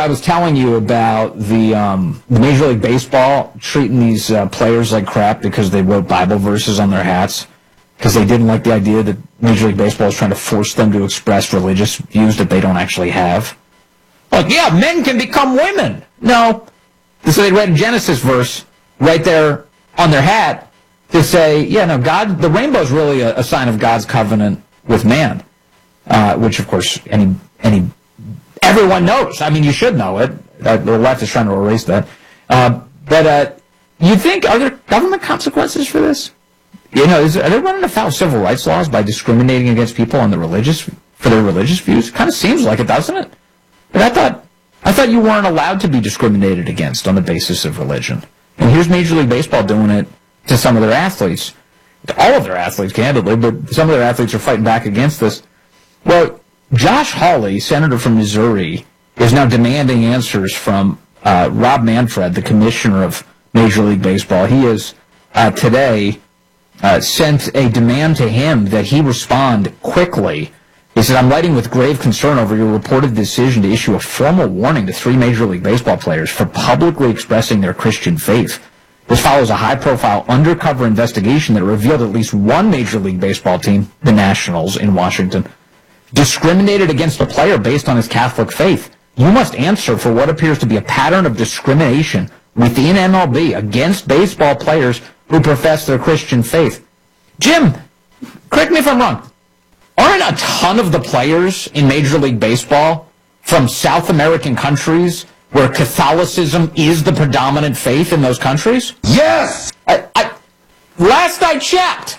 I was telling you about the Major League Baseball treating these players like crap because they wrote Bible verses on their hats because they didn't like the idea that Major League Baseball is trying to force them to express religious views that they don't actually have. Like, yeah, men can become women. No. So they read a Genesis verse right there on their hat to say, yeah, no, God, the rainbow is really a sign of God's covenant with man, which, of course, everyone knows. I mean, you should know it. The left is trying to erase that. But you think, are there government consequences for this? You know, are they running afoul of civil rights laws by discriminating against people on for their religious views? It kind of seems like it, doesn't it? But I thought you weren't allowed to be discriminated against on the basis of religion. And here's Major League Baseball doing it to some of their athletes. All of their athletes, candidly, but some of their athletes are fighting back against this. Well, Josh Hawley, senator from Missouri, is now demanding answers from Rob Manfred, the commissioner of Major League Baseball. He has today sent a demand to him that he respond quickly. He said, I'm writing with grave concern over your reported decision to issue a formal warning to 3 Major League Baseball players for publicly expressing their Christian faith. This follows a high-profile undercover investigation that revealed at least one Major League Baseball team, the Nationals in Washington, discriminated against a player based on his Catholic faith. You must answer for what appears to be a pattern of discrimination within MLB against baseball players who profess their Christian faith. Jim, correct me if I'm wrong. Aren't a ton of the players in Major League Baseball from South American countries where Catholicism is the predominant faith in those countries? Yes! Last I checked.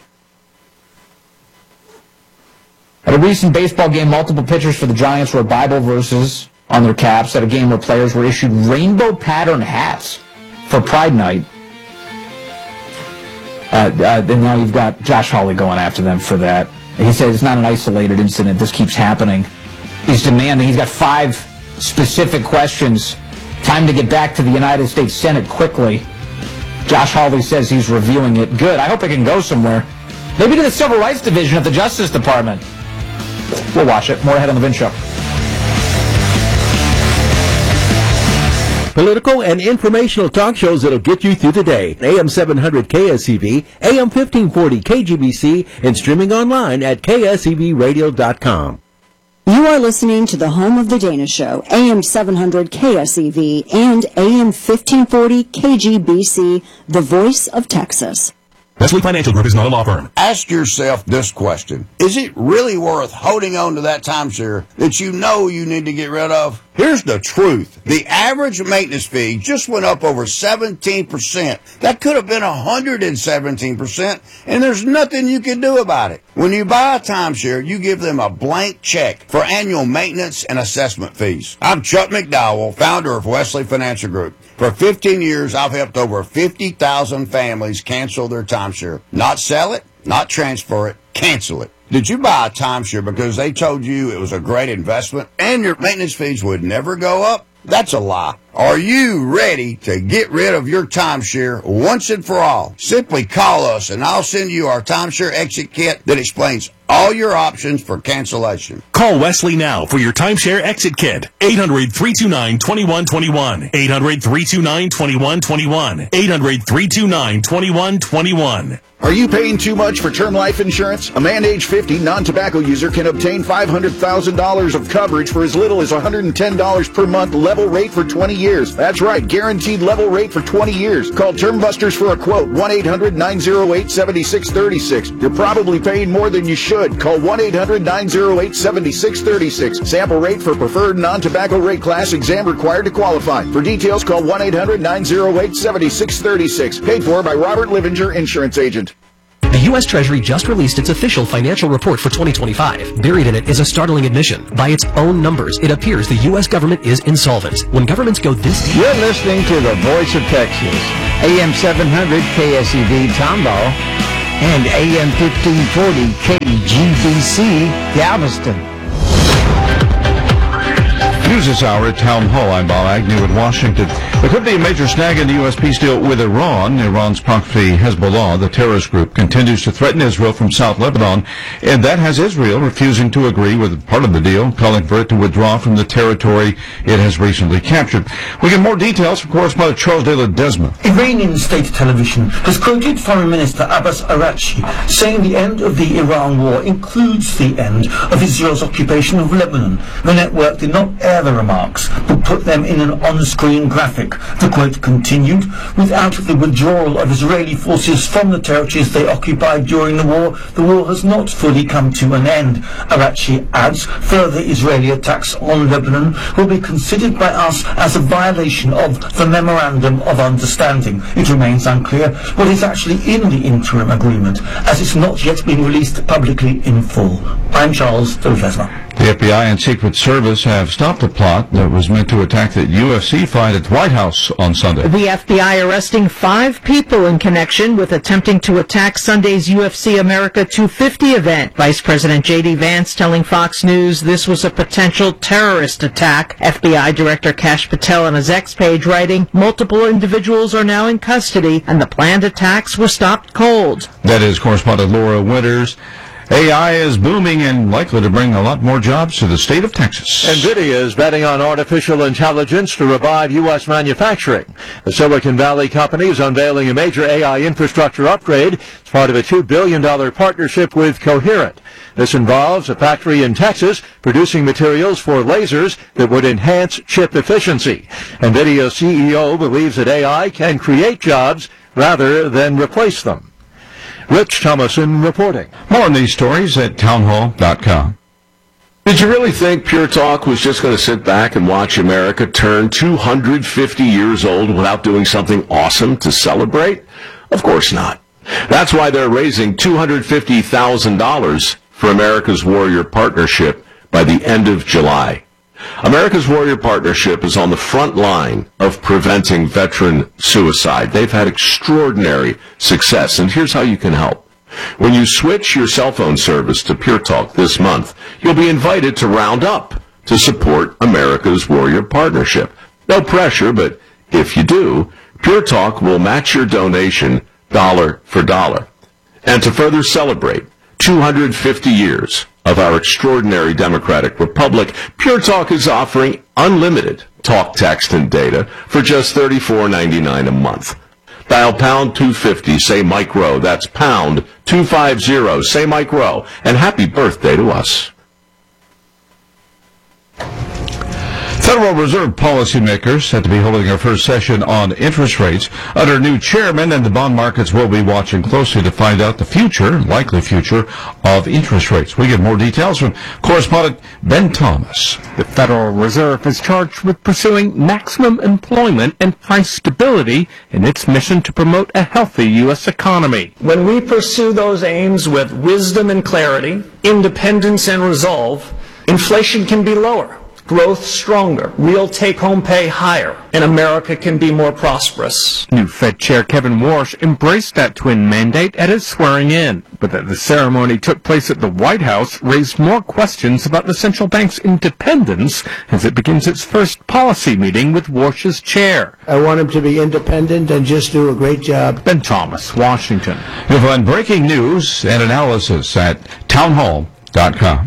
At a recent baseball game, multiple pitchers for the Giants wrote Bible verses on their caps at a game where players were issued rainbow pattern hats for Pride Night. And now you've got Josh Hawley going after them for that. He says it's not an isolated incident. This keeps happening. He's demanding. He's got 5 specific questions. Time to get back to the United States Senate quickly. Josh Hawley says he's reviewing it. Good. I hope it can go somewhere. Maybe to the Civil Rights Division of the Justice Department. We'll watch it. More ahead on the Vin Show. Political and informational talk shows that'll get you through the day. AM 700 KSEV, AM 1540 KGBC, and streaming online at ksevradio.com. You are listening to the home of the Dana Show, AM 700 KSEV and AM 1540 KGBC, the voice of Texas. Wesley Financial Group is not a law firm. Ask yourself this question. Is it really worth holding on to that timeshare that you know you need to get rid of? Here's the truth. The average maintenance fee just went up over 17%. That could have been 117%, and there's nothing you can do about it. When you buy a timeshare, you give them a blank check for annual maintenance and assessment fees. I'm Chuck McDowell, founder of Wesley Financial Group. For 15 years, I've helped over 50,000 families cancel their timeshare. Not sell it, not transfer it, cancel it. Did you buy a timeshare because they told you it was a great investment and your maintenance fees would never go up? That's a lie. Are you ready to get rid of your timeshare once and for all? Simply call us and I'll send you our timeshare exit kit that explains all your options for cancellation. Call Wesley now for your timeshare exit kit. 800-329-2121. 800-329-2121. 800-329-2121. Are you paying too much for term life insurance? A man age 50 non-tobacco user can obtain $500,000 of coverage for as little as $110 per month, level rate for 20 years. That's right, guaranteed level rate for 20 years. Call Term Busters for a quote, 1-800-908-7636. You're probably paying more than you should. Call 1-800-908-7636. Sample rate for preferred non-tobacco rate class, exam required to qualify. For details, call 1-800-908-7636. Paid for by Robert Livinger, Insurance Agent. The U.S. Treasury just released its official financial report for 2025. Buried in it is a startling admission. By its own numbers, it appears the U.S. government is insolvent. When governments go this deep... You're listening to the Voice of Texas, AM 700 KSEV Tomball and AM 1540 KGBC Galveston. News this hour at Town Hall. I'm Bob Agnew in Washington. There could be a major snag in the U.S. peace deal with Iran. Iran's proxy Hezbollah, the terrorist group, continues to threaten Israel from South Lebanon, and that has Israel refusing to agree with part of the deal, calling for it to withdraw from the territory it has recently captured. We get more details from correspondent Charles de Ledesma. Iranian state television has quoted Foreign Minister Abbas Araghchi saying the end of the Iran war includes the end of Israel's occupation of Lebanon. The network did not air the remarks, but put them in an on-screen graphic. The quote continued, without the withdrawal of Israeli forces from the territories they occupied during the war has not fully come to an end. Araghchi adds, further Israeli attacks on Lebanon will be considered by us as a violation of the Memorandum of Understanding. It remains unclear what is actually in the interim agreement, as it's not yet been released publicly in full. I'm Charles de Ledesma. The FBI and Secret Service have stopped a plot that was meant to attack the UFC fight at the White House on Sunday. The FBI arresting 5 people in connection with attempting to attack Sunday's UFC America 250 event. Vice President J.D. Vance telling Fox News this was a potential terrorist attack. FBI Director Kash Patel on his X page writing, multiple individuals are now in custody and the planned attacks were stopped cold. That is correspondent Laura Winters. AI is booming and likely to bring a lot more jobs to the state of Texas. NVIDIA is betting on artificial intelligence to revive U.S. manufacturing. The Silicon Valley company is unveiling a major AI infrastructure upgrade as part of a $2 billion partnership with Coherent. This involves a factory in Texas producing materials for lasers that would enhance chip efficiency. NVIDIA CEO believes that AI can create jobs rather than replace them. Rich Thomason reporting. More on these stories at townhall.com. Did you really think Pure Talk was just going to sit back and watch America turn 250 years old without doing something awesome to celebrate? Of course not. That's why they're raising $250,000 for America's Warrior Partnership by the end of July. America's Warrior Partnership is on the front line of preventing veteran suicide. They've had extraordinary success, and here's how you can help. When you switch your cell phone service to Pure Talk this month, you'll be invited to round up to support America's Warrior Partnership. No pressure, but if you do, Pure Talk will match your donation dollar for dollar. And to further celebrate 250 years of our extraordinary democratic republic, Pure Talk is offering unlimited talk, text, and data for just $34.99 a month. Dial pound 250, say Mike Rowe. That's pound 250, say Mike Rowe. And happy birthday to us. Federal Reserve policymakers set to be holding their first session on interest rates under new chairman, and the bond markets will be watching closely to find out the likely future of interest rates. We get more details from correspondent Ben Thomas. The Federal Reserve is charged with pursuing maximum employment and price stability in its mission to promote a healthy U.S. economy. When we pursue those aims with wisdom and clarity, independence and resolve, inflation can be lower, growth stronger, real take-home pay higher, and America can be more prosperous. New Fed Chair Kevin Warsh embraced that twin mandate at his swearing-in, but that the ceremony took place at the White House raised more questions about the central bank's independence as it begins its first policy meeting with Warsh's chair. I want him to be independent and just do a great job. Ben Thomas, Washington. You'll find breaking news and analysis at townhall.com.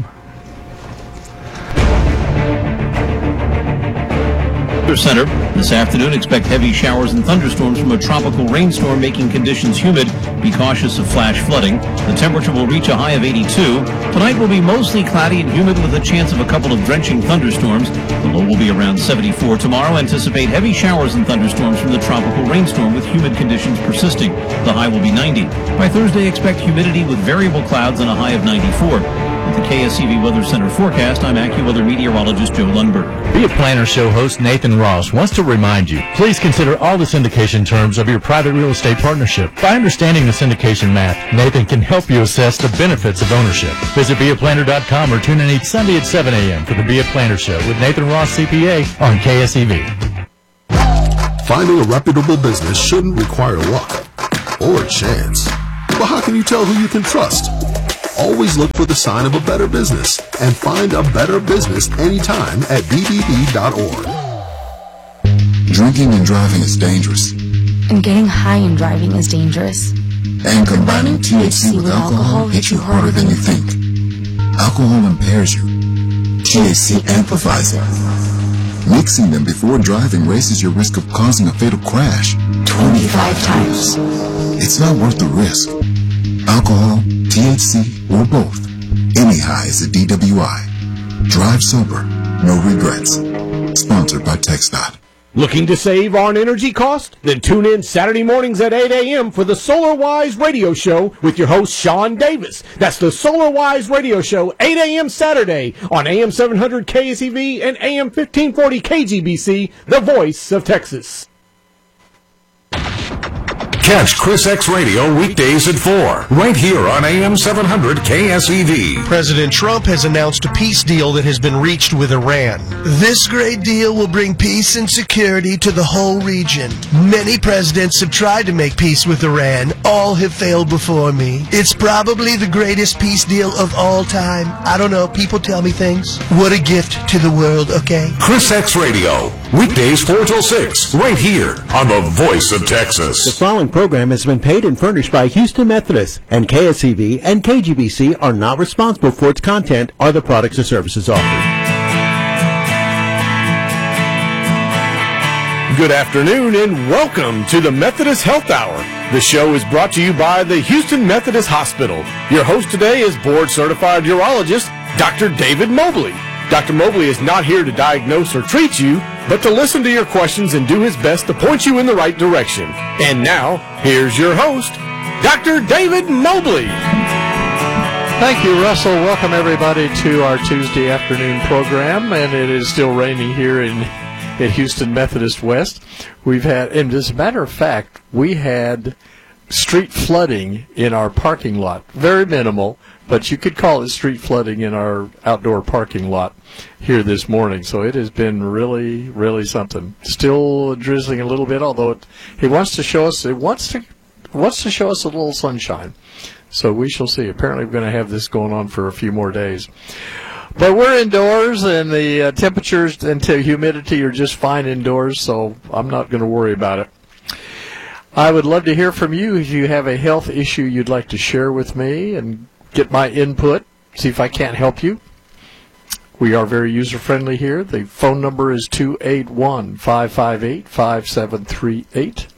Center. This afternoon, expect heavy showers and thunderstorms from a tropical rainstorm making conditions humid. Be cautious of flash flooding. The temperature will reach a high of 82. Tonight will be mostly cloudy and humid with a chance of a couple of drenching thunderstorms. The low will be around 74. Tomorrow, anticipate heavy showers and thunderstorms from the tropical rainstorm with humid conditions persisting. The high will be 90. By Thursday, expect humidity with variable clouds and a high of 94. With the KSCV Weather Center forecast, I'm AccuWeather meteorologist Joe Lundberg. Be a Planner Show host Nathan Ross wants to remind you, please consider all the syndication terms of your private real estate partnership. By understanding the syndication math, Nathan can help you assess the benefits of ownership. Visit beaplanner.com or tune in each Sunday at 7 a.m. for the Be a Planner Show with Nathan Ross CPA on KSEV. Finding a reputable business shouldn't require luck or chance. But how can you tell who you can trust? Always look for the sign of a better business and find a better business anytime at bbb.org. Drinking and driving is dangerous. And getting high and driving is dangerous. And combining THC with alcohol hits you harder than you think. Alcohol impairs you. THC amplifies it. Mixing them before driving raises your risk of causing a fatal crash 25 times. It's not worth the risk. Alcohol, THC, or both. Any high is a DWI. Drive sober, no regrets. Sponsored by TxDOT. Looking to save on energy cost? Then tune in Saturday mornings at 8 a.m. for the SolarWise Radio Show with your host, Sean Davis. That's the SolarWise Radio Show, 8 a.m. Saturday on AM 700 KSEV and AM 1540 KGBC, the voice of Texas. Catch Chris X Radio weekdays at 4, right here on AM 700 KSEV. President Trump has announced a peace deal that has been reached with Iran. This great deal will bring peace and security to the whole region. Many presidents have tried to make peace with Iran. All have failed before me. It's probably the greatest peace deal of all time. I don't know. People tell me things. What a gift to the world, okay? Chris X Radio, weekdays 4 till 6, right here on the voice of Texas. The following program has been paid and furnished by Houston Methodist, and KSEV and KGBC are not responsible for its content or the products or services offered. Good afternoon and welcome to the Methodist Health Hour. The show is brought to you by the Houston Methodist Hospital. Your host today is board-certified urologist Dr. David Mobley. Dr. Mobley is not here to diagnose or treat you, but to listen to your questions and do his best to point you in the right direction. And now, here's your host, Dr. David Mobley. Thank you, Russell. Welcome, everybody, to our Tuesday afternoon program. And it is still raining here at Houston Methodist West. We've had, and as a matter of fact, we had street flooding in our parking lot. Very minimal, but you could call it street flooding in our outdoor parking lot here this morning. So it has been really, really something. Still drizzling a little bit, although it wants to show us a little sunshine. So we shall see. Apparently we're going to have this going on for a few more days. But we're indoors, and the temperatures and humidity are just fine indoors, so I'm not going to worry about it. I would love to hear from you if you have a health issue you'd like to share with me and get my input, see if I can't help you. We are very user-friendly here. The phone number is 281-558-5738,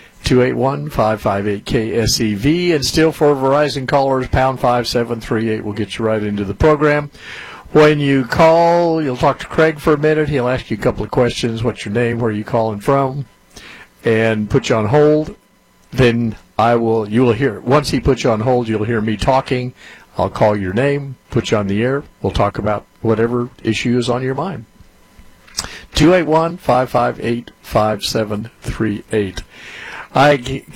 281-558-KSEV, and still for Verizon callers, pound 5738 will get you right into the program. When you call, you'll talk to Craig for a minute. He'll ask you a couple of questions. What's your name? Where are you calling from? And put you on hold. Then you will hear, once he puts you on hold, you'll hear me talking. I'll call your name, put you on the air. We'll talk about whatever issue is on your mind. 281-558-5738. I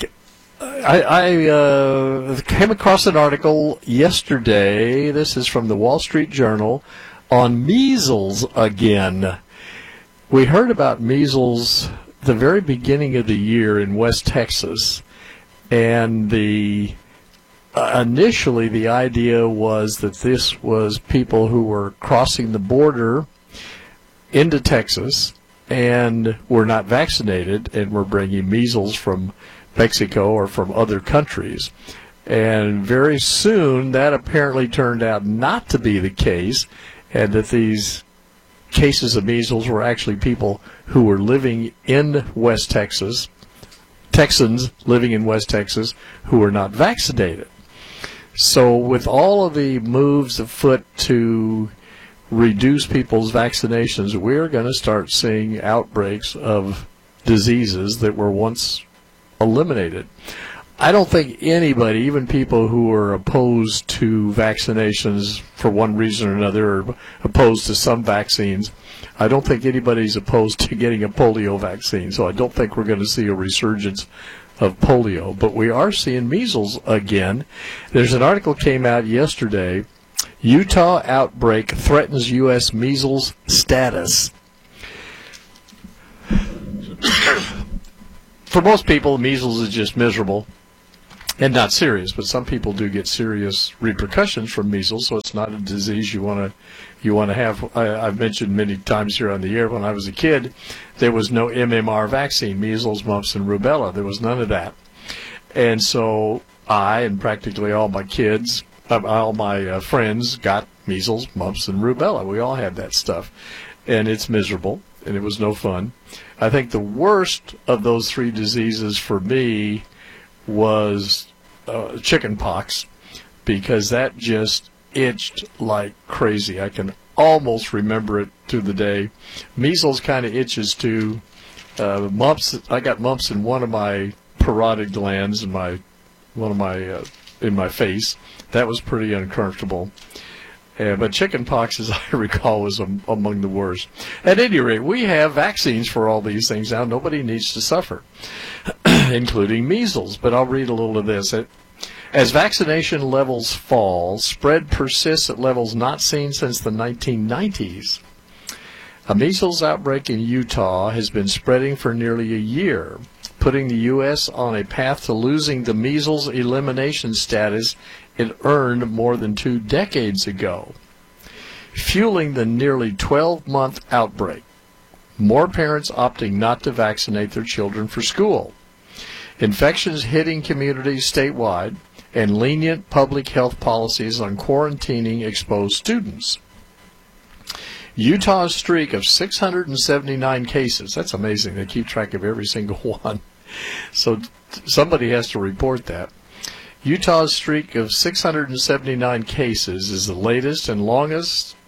came across an article yesterday, this is from the Wall Street Journal, on measles again. We heard about measles the very beginning of the year in West Texas, and initially the idea was that this was people who were crossing the border into Texas and were not vaccinated and were bringing measles from Mexico or from other countries. And very soon that apparently turned out not to be the case, and that these cases of measles were actually people who were living in West Texas, Texans living in West Texas, who were not vaccinated. So with all of the moves afoot to reduce people's vaccinations, we're going to start seeing outbreaks of diseases that were once eliminated. I don't think anybody, even people who are opposed to vaccinations for one reason or another, or opposed to some vaccines, I don't think anybody's opposed to getting a polio vaccine. So I don't think we're going to see a resurgence of polio. But we are seeing measles again. There's an article came out yesterday. Utah outbreak threatens U.S. measles status. For most people, measles is just miserable. and not serious, but some people do get serious repercussions from measles, so it's not a disease you want to have. I've mentioned many times here on the air, when I was a kid, there was no MMR vaccine, measles, mumps, and rubella. There was none of that. And so I and practically all my kids, all my friends got measles, mumps, and rubella. We all had that stuff. And it's miserable, and it was no fun. I think the worst of those three diseases for me was chicken pox, because that just itched like crazy. I can almost remember it to the day. Measles kind of itches too. Mumps, I got mumps in one of my parotid glands in my face. That was pretty uncomfortable. But chicken pox, as I recall, was among the worst. At any rate, we have vaccines for all these things now. Nobody needs to suffer, including measles. But I'll read a little of this. As vaccination levels fall, spread persists at levels not seen since the 1990s. A measles outbreak in Utah has been spreading for nearly a year, putting the U.S. on a path to losing the measles elimination status it earned more than 2 decades ago, fueling the nearly 12-month outbreak. More parents opting not to vaccinate their children for school. Infections hitting communities statewide, and lenient public health policies on quarantining exposed students. Utah's streak of 679 cases, that's amazing, they keep track of every single one, so somebody has to report that. Utah's streak of 679 cases is the latest and longest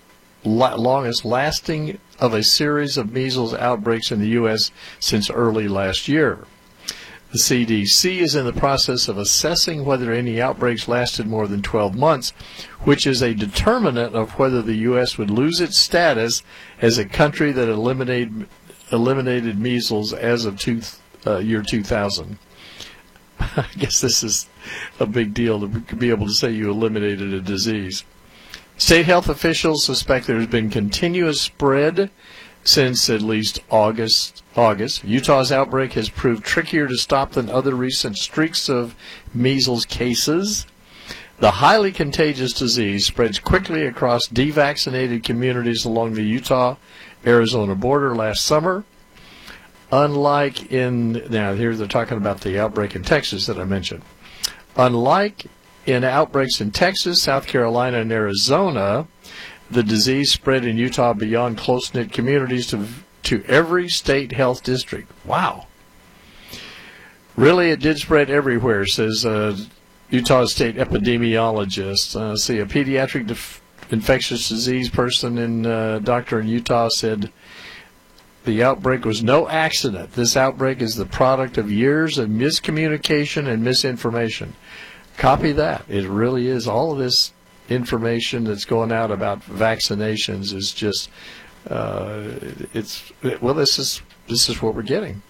lasting of a series of measles outbreaks in the U.S. since early last year. The CDC is in the process of assessing whether any outbreaks lasted more than 12 months, which is a determinant of whether the U.S. would lose its status as a country that eliminated measles as of year 2000. I guess this is a big deal to be able to say you eliminated a disease. State health officials suspect there has been continuous spread since at least August. Utah's outbreak has proved trickier to stop than other recent streaks of measles cases. The highly contagious disease spreads quickly across devaccinated communities along the Utah-Arizona border last summer. Unlike now here they're talking about the outbreak in Texas that I mentioned. Unlike in outbreaks in Texas, South Carolina, and Arizona, the disease spread in Utah beyond close-knit communities to every state health district. Wow. Really, it did spread everywhere, says Utah State epidemiologist. A pediatric infectious disease person doctor in Utah said the outbreak was no accident. This outbreak is the product of years of miscommunication and misinformation. Copy that. It really is. All of this information that's going out about vaccinations is just this is what we're getting.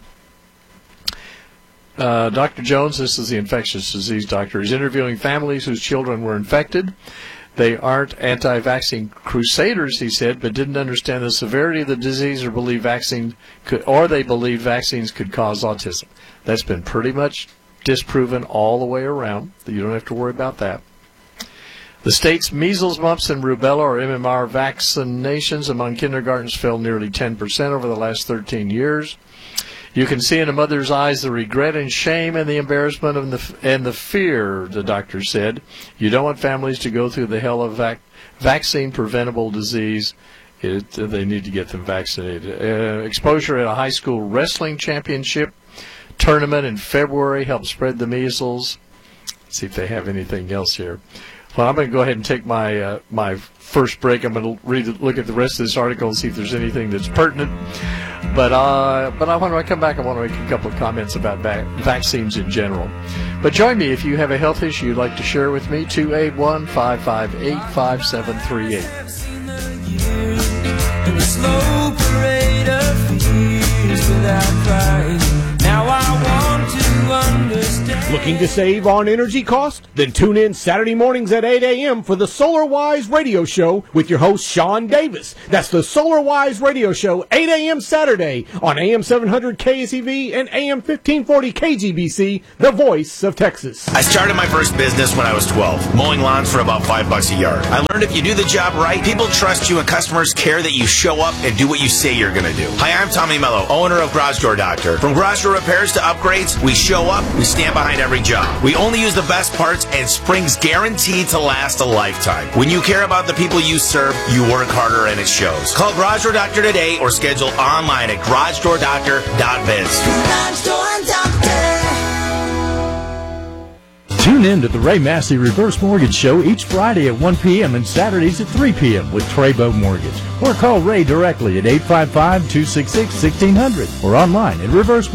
Dr. Jones, this is the infectious disease doctor, is interviewing families whose children were infected. They aren't anti-vaccine crusaders, he said, but didn't understand the severity of the disease or believe vaccines could cause autism. That's been pretty much disproven all the way around. You don't have to worry about that. The state's measles, mumps, and rubella, or MMR, vaccinations among kindergartens fell nearly 10% over the last 13 years. You can see in a mother's eyes the regret and shame and the embarrassment and the fear, the doctor said. You don't want families to go through the hell of vaccine-preventable disease. They need to get them vaccinated. Exposure at a high school wrestling championship tournament in February helped spread the measles. Let's see if they have anything else here. Well, I'm going to go ahead and take my my first break. I'm going to look at the rest of this article and see if there's anything that's pertinent. But when I come back, I want to make a couple of comments about vaccines in general. But join me if you have a health issue you'd like to share with me, 281-558-5738. In the slow parade of fears without crying. Now I want to understand. Looking to save on energy costs? Then tune in Saturday mornings at 8 a.m. for the SolarWise Radio Show with your host, Sean Davis. That's the SolarWise Radio Show, 8 a.m. Saturday on AM 700 KSEV and AM 1540 KGBC, the voice of Texas. I started my first business when I was 12, mowing lawns for about $5 a yard. I learned if you do the job right, people trust you and customers care that you show up and do what you say you're going to do. Hi, I'm Tommy Mello, owner of Garage Door Doctor. From garage door repairs to upgrades, we show up, we stand behind every job. We only use the best parts, and spring's guaranteed to last a lifetime. When you care about the people you serve, you work harder and it shows. Call Garage Door Doctor today or schedule online at garagedoordoctor.biz. Garage Door Doctor. Tune in to the Ray Massey Reverse Mortgage Show each Friday at 1 p.m. and Saturdays at 3 p.m. with Treybo Mortgage. Or call Ray directly at 855-266-1600 or online at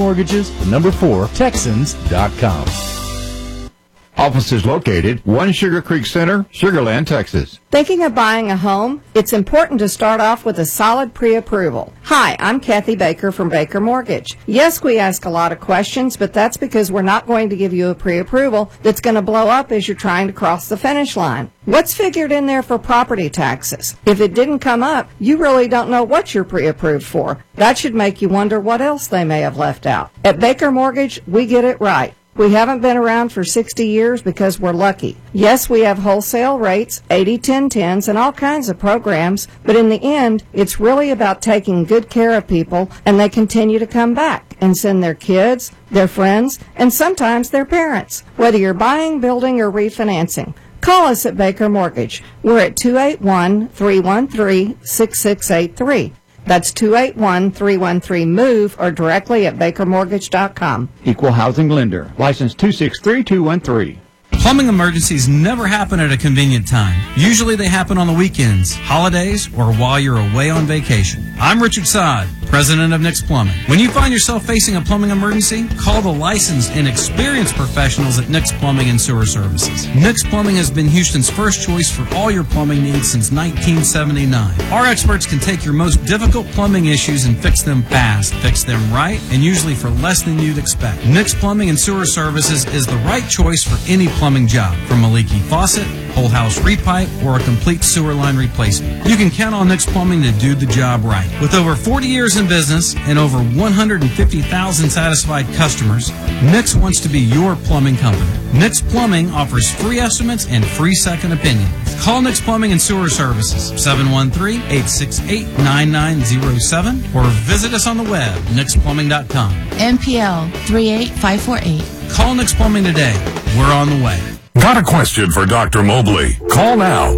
reversemortgages4texans.com. Offices located 1 Sugar Creek Center, Sugar Land, Texas. Thinking of buying a home? It's important to start off with a solid pre-approval. Hi, I'm Kathy Baker from Baker Mortgage. Yes, we ask a lot of questions, but that's because we're not going to give you a pre-approval that's going to blow up as you're trying to cross the finish line. What's figured in there for property taxes? If it didn't come up, you really don't know what you're pre-approved for. That should make you wonder what else they may have left out. At Baker Mortgage, we get it right. We haven't been around for 60 years because we're lucky. Yes, we have wholesale rates, 80-10-10s, and all kinds of programs, but in the end, it's really about taking good care of people, and they continue to come back and send their kids, their friends, and sometimes their parents. Whether you're buying, building, or refinancing, call us at Baker Mortgage. We're at 281-313-6683. That's 281-313-MOVE or directly at bakermortgage.com. Equal housing lender. License 263213. Plumbing emergencies never happen at a convenient time. Usually they happen on the weekends, holidays, or while you're away on vacation. I'm Richard Sod, president of Nick's Plumbing. When you find yourself facing a plumbing emergency, call the licensed and experienced professionals at Nick's Plumbing and Sewer Services. Nick's Plumbing has been Houston's first choice for all your plumbing needs since 1979. Our experts can take your most difficult plumbing issues and fix them fast, fix them right, and usually for less than you'd expect. Nick's Plumbing and Sewer Services is the right choice for any plumbing job, from a leaky faucet, whole house repipe, or a complete sewer line replacement. You can count on Nick's Plumbing to do the job right. With over 40 years in business and over 150,000 satisfied customers, Nick's wants to be your plumbing company. Nick's Plumbing offers free estimates and free second opinions. Call Nick's Plumbing and Sewer Services, 713-868-9907, or visit us on the web, nicksplumbing.com. MPL 38548. Call Nick's Plumbing today. We're on the way. Got a question for Dr. Mobley? Call now,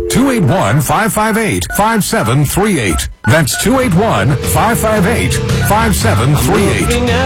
281-558-5738. That's 281-558-5738.